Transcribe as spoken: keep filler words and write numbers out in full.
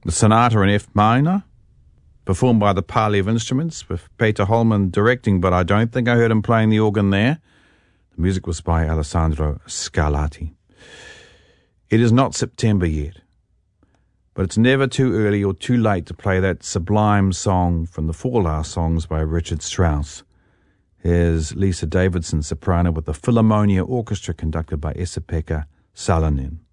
The Sonata in F minor, performed by the Paliev Instruments, with Peter Holman directing, but I don't think I heard him playing the organ there. The music was by Alessandro Scarlatti. It is not September yet, but it's never too early or too late to play that sublime song from the Four Last Songs by Richard Strauss. Here's Lisa Davidson, soprano, with the Philharmonia Orchestra conducted by Esa-Pekka Salonen.